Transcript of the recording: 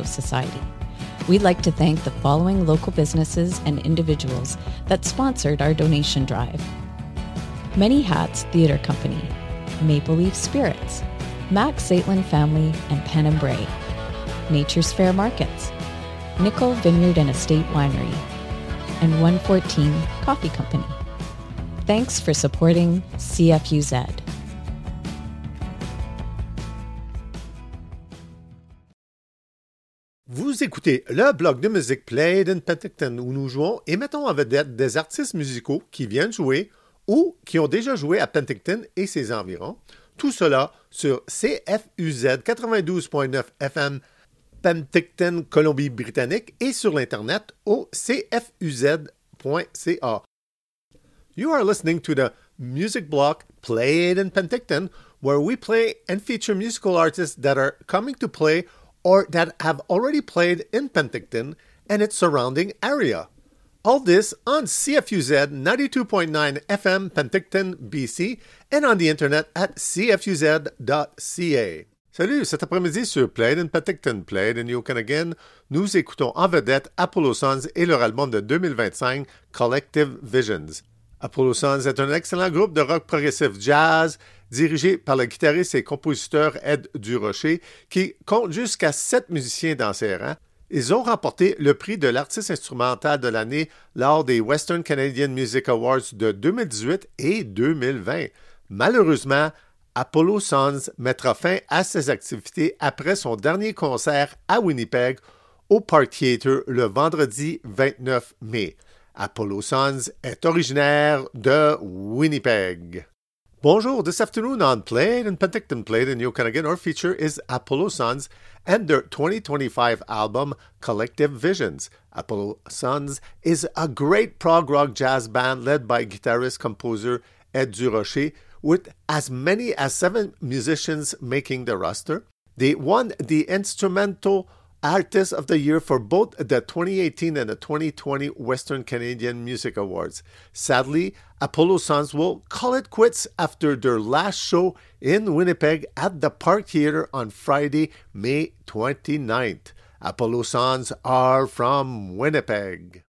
Society. We'd like to thank the following local businesses and individuals that sponsored our donation drive. Many Hats Theatre Company, Maple Leaf Spirits, Max Zaitlin Family and Pen and Bray, Nature's Fair Markets, Nickel Vineyard and Estate Winery, and 114 Coffee Company. Thanks for supporting CFUZ. Vous écoutez le blog de musique Played in Penticton où nous jouons et mettons en vedette des artistes musicaux qui viennent jouer ou qui ont déjà joué à Penticton et ses environs. Tout cela sur CFUZ 92.9 FM Penticton, Colombie-Britannique et sur l'Internet au cfuz.ca. You are listening to the music block Played in Penticton, where we play and feature musical artists that are coming to play or that have already played in Penticton and its surrounding area. All this on CFUZ 92.9 FM Penticton, BC, and on the internet at cfuz.ca. Salut, cet après-midi sur Played in Penticton, Played in Okanagan, nous écoutons en vedette Apollo Sons et leur album de 2025, Collective Visions. Apollo Sons est un excellent groupe de rock progressif jazz dirigé par le guitariste et compositeur Ed Durocher qui compte jusqu'à 7 musiciens dans ses rangs. Ils ont remporté le prix de l'artiste instrumental de l'année lors des Western Canadian Music Awards de 2018 et 2020. Malheureusement, Apollo Sons mettra fin à ses activités après son dernier concert à Winnipeg au Park Theatre le vendredi 29 mai. Apollo Sons est originaire de Winnipeg. Bonjour, this afternoon on Played in Penticton, Played in Okanagan, our feature is Apollo Sons and their 2025 album, Collective Visions. Apollo Sons is a great prog rock jazz band led by guitarist-composer Ed Durocher, with as many as 7 musicians making the roster. They won the Instrumental Artist of the Year for both the 2018 and the 2020 Western Canadian Music Awards. Sadly, Apollo Sons will call it quits after their last show in Winnipeg at the Park Theatre on Friday, May 29th. Apollo Sons are from Winnipeg.